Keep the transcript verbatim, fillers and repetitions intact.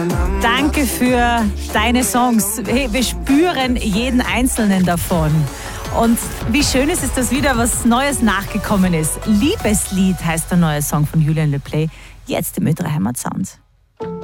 Danke für deine Songs. Hey, wir spüren jeden einzelnen davon. Und wie schön ist es, dass wieder was Neues nachgekommen ist. Liebeslied heißt der neue Song von Julian Le Play. Jetzt im Ö drei Heimatsound.